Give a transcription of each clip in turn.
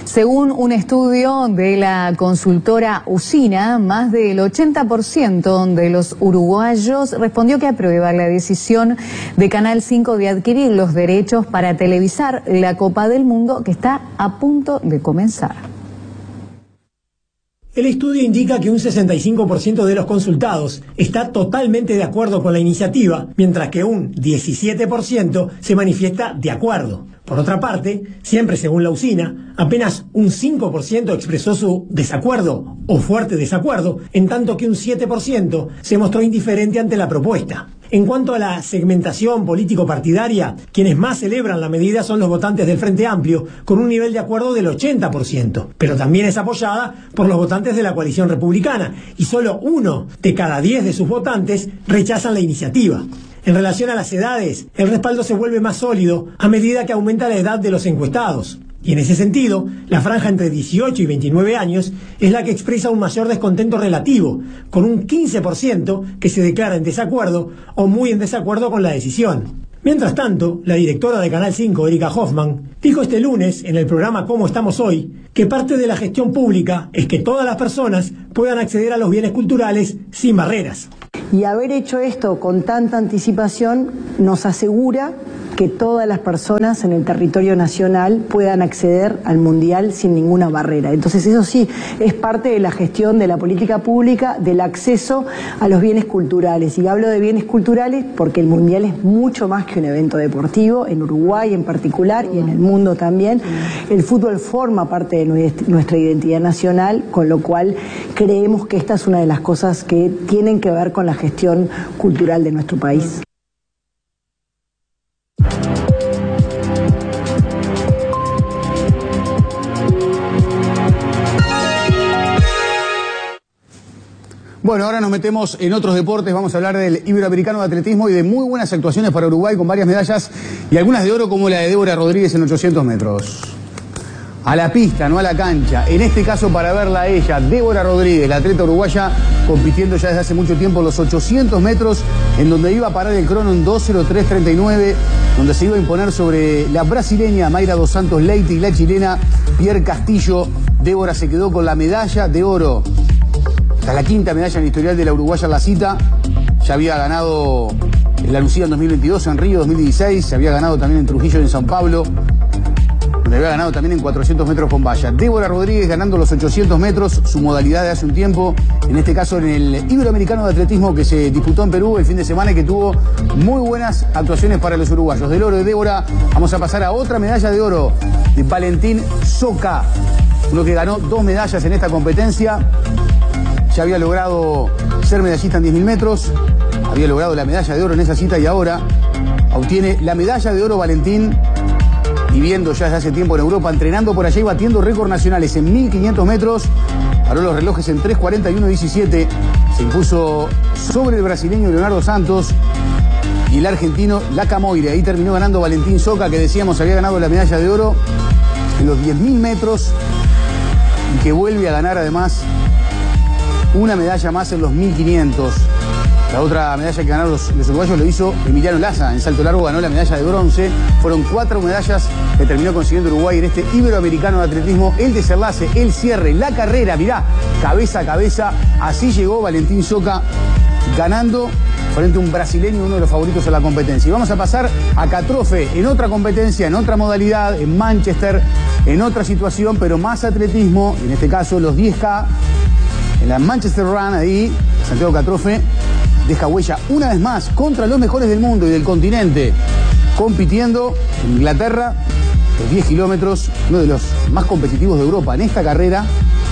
Según un estudio de la consultora Usina, más del 80% de los uruguayos respondió que aprueba la decisión de Canal 5 de adquirir los derechos para televisar la Copa del Mundo, que está a punto de comenzar. El estudio indica que un 65% de los consultados está totalmente de acuerdo con la iniciativa, mientras que un 17% se manifiesta de acuerdo. Por otra parte, siempre según la Usina, apenas un 5% expresó su desacuerdo o fuerte desacuerdo, en tanto que un 7% se mostró indiferente ante la propuesta. En cuanto a la segmentación político-partidaria, quienes más celebran la medida son los votantes del Frente Amplio, con un nivel de acuerdo del 80%, pero también es apoyada por los votantes de la coalición republicana, y solo 1 de cada 10 de sus votantes rechazan la iniciativa. En relación a las edades, el respaldo se vuelve más sólido a medida que aumenta la edad de los encuestados. Y en ese sentido, la franja entre 18 y 29 años es la que expresa un mayor descontento relativo, con un 15% que se declara en desacuerdo o muy en desacuerdo con la decisión. Mientras tanto, la directora de Canal 5, Erika Hoffman, dijo este lunes en el programa Cómo estamos hoy, que parte de la gestión pública es que todas las personas puedan acceder a los bienes culturales sin barreras. Y haber hecho esto con tanta anticipación nos asegura que todas las personas en el territorio nacional puedan acceder al Mundial sin ninguna barrera. Entonces eso sí, es parte de la gestión de la política pública, del acceso a los bienes culturales. Y hablo de bienes culturales porque el Mundial es mucho más que un evento deportivo, en Uruguay en particular y en el mundo también. El fútbol forma parte de nuestra identidad nacional, con lo cual creemos que esta es una de las cosas que tienen que ver con la gestión cultural de nuestro país. Bueno, ahora nos metemos en otros deportes, vamos a hablar del Iberoamericano de Atletismo y de muy buenas actuaciones para Uruguay con varias medallas y algunas de oro como la de Débora Rodríguez en 800 metros. A la pista, no a la cancha, en este caso para verla a ella, Débora Rodríguez, la atleta uruguaya, compitiendo ya desde hace mucho tiempo los 800 metros, en donde iba a parar el crono en 2:03:39, donde se iba a imponer sobre la brasileña Mayra dos Santos Leite y la chilena Pierre Castillo. Débora se quedó con la medalla de oro. Esta es la quinta medalla en el historial de la uruguaya en la cita. Ya había ganado en la Lucía en 2022, en Río 2016, se había ganado también en Trujillo y en San Pablo, donde había ganado también en 400 metros con valla. Débora Rodríguez ganando los 800 metros, su modalidad de hace un tiempo, en este caso en el Iberoamericano de Atletismo que se disputó en Perú el fin de semana y que tuvo muy buenas actuaciones para los uruguayos. Del oro de Débora vamos a pasar a otra medalla de oro de Valentín Soca, uno que ganó 2 medallas en esta competencia. Ya había logrado ser medallista en 10.000 metros, había logrado la medalla de oro en esa cita y ahora obtiene la medalla de oro Valentín, viviendo ya desde hace tiempo en Europa, entrenando por allá y batiendo récords nacionales en 1.500 metros, paró los relojes en 3:41:17, se impuso sobre el brasileño Leonardo Santos y el argentino Laca Moire. Ahí terminó ganando Valentín Soca, que decíamos había ganado la medalla de oro en los 10.000 metros y que vuelve a ganar además una medalla más en los 1.500. La otra medalla que ganaron los uruguayos lo hizo Emiliano Laza. En salto largo ganó la medalla de bronce. Fueron 4 medallas que terminó consiguiendo Uruguay en este Iberoamericano de Atletismo. El desenlace, el cierre, la carrera, mirá, cabeza a cabeza. Así llegó Valentín Soca ganando frente a un brasileño, uno de los favoritos en la competencia. Y vamos a pasar a Catrofe en otra competencia, en otra modalidad, en Manchester, en otra situación, pero más atletismo, en este caso los 10K. En la Manchester Run, ahí, Santiago Catrofe deja huella una vez más contra los mejores del mundo y del continente, compitiendo en Inglaterra, los 10 kilómetros, uno de los más competitivos de Europa en esta carrera.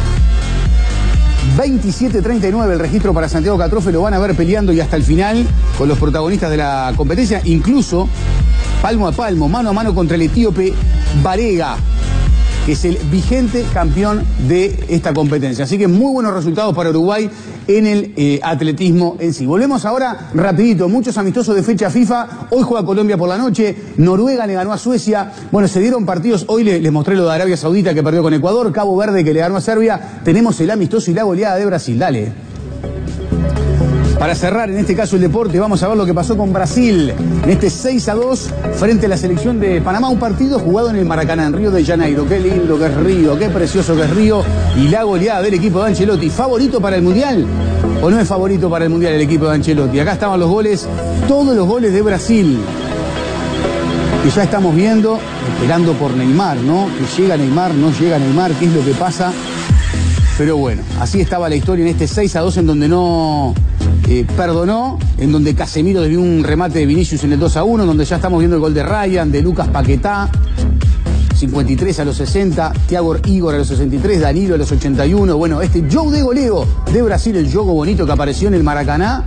27:39 el registro para Santiago Catrofe, lo van a ver peleando y hasta el final con los protagonistas de la competencia, incluso palmo a palmo, mano a mano contra el etíope Barega, que es el vigente campeón de esta competencia. Así que muy buenos resultados para Uruguay en el atletismo en sí. Volvemos ahora rapidito, muchos amistosos de fecha FIFA. Hoy juega Colombia por la noche, Noruega le ganó a Suecia. Bueno, se dieron partidos, hoy les mostré lo de Arabia Saudita que perdió con Ecuador, Cabo Verde que le ganó a Serbia. Tenemos el amistoso y la goleada de Brasil, dale. Para cerrar, en este caso, el deporte, vamos a ver lo que pasó con Brasil en este 6-2 frente a la selección de Panamá. Un partido jugado en el Maracaná, en Río de Janeiro. Qué lindo que es Río, qué precioso que es Río. Y la goleada del equipo de Ancelotti. ¿Favorito para el Mundial? ¿O no es favorito para el Mundial el equipo de Ancelotti? Acá estaban los goles, todos los goles de Brasil. Que ya estamos viendo, esperando por Neymar, ¿no? Que llega Neymar, no llega Neymar, ¿qué es lo que pasa? Pero bueno, así estaba la historia en este 6-2 en donde no perdonó, en donde Casemiro desvió un remate de Vinicius en el 2-1, donde ya estamos viendo el gol de Ryan, de Lucas Paquetá, 53 a los 60, Thiago Igor a los 63, Danilo a los 81. Bueno, este show de goleo de Brasil, el juego bonito que apareció en el Maracaná.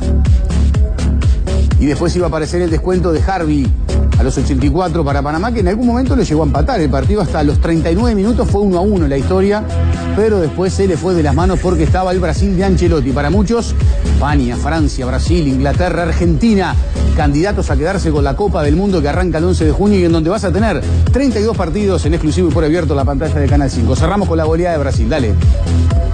Y después iba a aparecer el descuento de Harvey a los 84 para Panamá, que en algún momento le llegó a empatar el partido. Hasta los 39 minutos fue 1-1 la historia, pero después se le fue de las manos porque estaba el Brasil de Ancelotti. Para muchos, España, Francia, Brasil, Inglaterra, Argentina, candidatos a quedarse con la Copa del Mundo que arranca el 11 de junio y en donde vas a tener 32 partidos en exclusivo y por abierto la pantalla de Canal 5. Cerramos con la goleada de Brasil, dale.